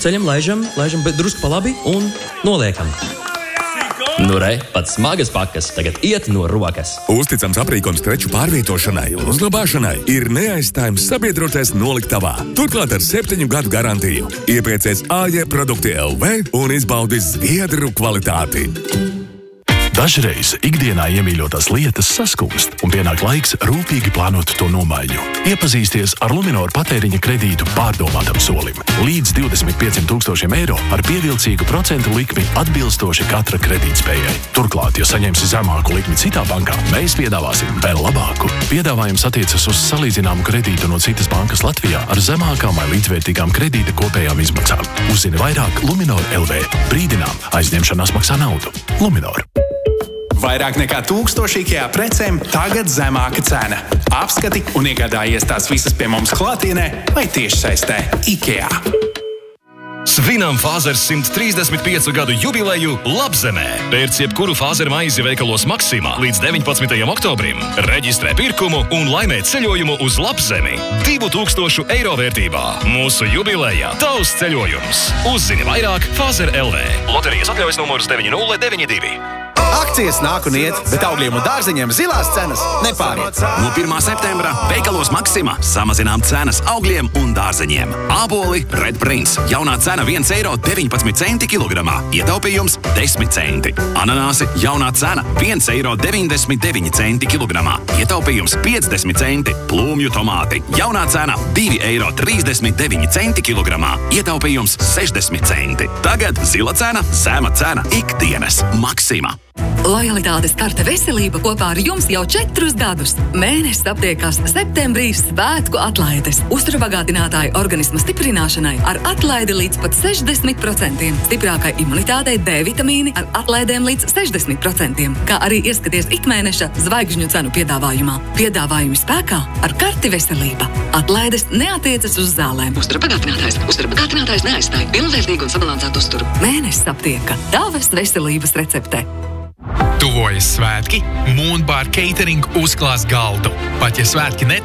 ceļam, laižam, bet drusku pa labi un noliekam. Nu re, pat smagas pakas tagad iet no rokas. Uzticams aprīkojums preču pārvietošanai un uzglabāšanai ir neaizstājams sabiedrotais noliktavā. Turklāt ar 7 gadu garantiju. Iepiecies AJ produkti LV un izbaudi zviedru kvalitāti. Dažreiz ikdienā iemīļotās lietas saskūst un pienāk laiks rūpīgi plānot to nomaiņu. Iepazīsties ar Luminor patēriņa kredītu pārdomātam solim. Līdz 25,000 eiro ar pievilcīgu procentu likmi atbilstoši katra kredītspējai. Turklāt, ja saņemsi zemāku likmi citā bankā, mēs piedāvāsim vēl labāku. Piedāvājums attiecas uz salīdzināmu kredītu no citas bankas Latvijā ar zemākām vai līdzvērtīgām kredīta kopējām izmaksām. Uzzini vairāk Luminor LV. Brīdinām, aizņemšanās maksā naudu. Luminor. Vairāk nekā 1000 IKEA precēm tagad zemāka cena. Apskati un iegādājies tās visas pie mums klātienē vai tiešsaistē IKEA. Svinām Fāzers 135 gadu jubileju Labzemē. Pērc jebkuru Fāzer maizi veikalos Maksimā līdz 19. oktobrim. Reģistrē pirkumu un laimē ceļojumu uz Labzemi 2000 eiro vērtībā. Mūsu jubilejā tavs ceļojums. Uzzini vairāk Fāzer LV. Loterijas atļaujas numurs 9092. Akcijas nāk un iet, bet augļiem un dārzeņiem zilās cenas nepāriet. No 1. septembra veikalos Maksimā samazinām cenas augļiem un dārzeņiem. Āboli Red Prince. Jaunā cena 1,19 eiro kilogramā. Ietaupījums 10 centi. Ananāsi jaunā cena 1,99 eiro kilogramā. Ietaupījums 50 centi. Plūmju tomāti jaunā cena 2,39 eiro kilogramā. Ietaupījums 60 centi. Tagad zila cena, zema cena ikdienas Maksimā. Lojalitātes karte veselība kopā ar jums jau 4 gadus. Mēnesis aptiekās septembrī svētku atlaides. Uzturbagātinātāji organisma stiprināšanai ar atlaidi līdz pat 60%. Stiprākai imunitātei D vitamīni ar atlaidēm līdz 60%. Kā arī ieskaties ikmēneša zvaigžņu cenu piedāvājumā. Piedāvājumi spēkā ar karti veselība. Atlaides neatiecas uz zālēm. Uzturbagātinātājs neaizstāja pilnvērtīgu un sabalansētu uzturu. Mēnesis aptieka. Tavas veselības recepte. Tuvojas svētki, Moonbar Catering uzklās galdu. Pat ja svētki